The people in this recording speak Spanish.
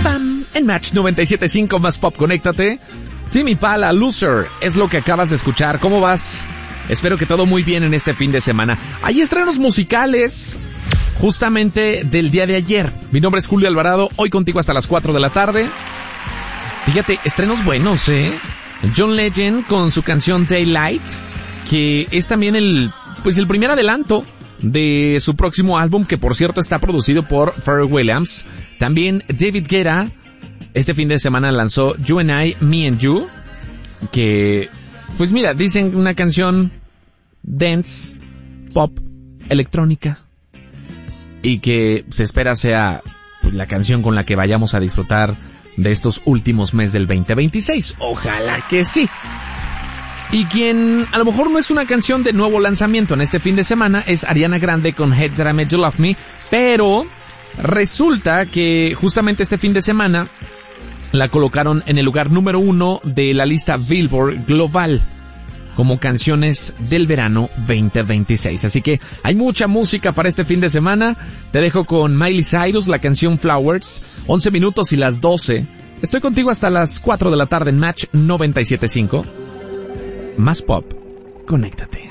¡Pam! En Match 97.5 más pop, conéctate. Tame Impala, Loser, es lo que acabas de escuchar. ¿Cómo vas? Espero que todo muy bien en este fin de semana. Hay estrenos musicales justamente del día de ayer. Mi nombre es Julio Alvarado, hoy contigo hasta las 4 de la tarde. Fíjate, estrenos buenos, John Legend con su canción Daylight, que es también el primer adelanto de su próximo álbum, que por cierto está producido por Pharrell Williams. También David Guetta, este fin de semana lanzó You and I, Me and You, que, pues mira, dicen una canción dance, pop, electrónica, y que se espera sea la canción con la que vayamos a disfrutar de estos últimos meses del 2026. Ojalá que sí. Y quien a lo mejor no es una canción de nuevo lanzamiento en este fin de semana es Ariana Grande con Hate That I Made You Love Me, pero resulta que justamente este fin de semana la colocaron en el lugar número 1 de la lista Billboard Global como canciones del verano 2026. Así que hay mucha música para este fin de semana. Te dejo con Miley Cyrus, la canción Flowers, 11 minutos y las 12. Estoy contigo hasta las 4 de la tarde en Match 97.5. Más pop, conéctate.